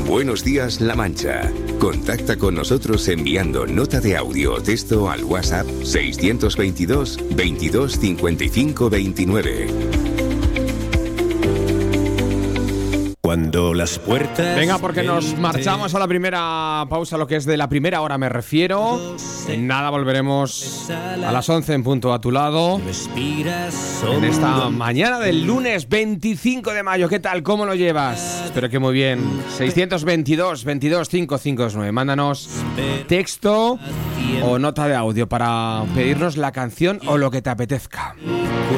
Buenos días, La Mancha. Contacta con nosotros enviando nota de audio o texto al WhatsApp 622 22 55 29. Cuando las puertas... Venga, porque nos marchamos a la primera pausa, lo que es de la primera hora me refiero. En nada volveremos a las 11 en punto a tu lado. En esta mañana del lunes 25 de mayo. ¿Qué tal? ¿Cómo lo llevas? Espero que muy bien. 622 22 559. Mándanos texto o nota de audio para pedirnos la canción o lo que te apetezca.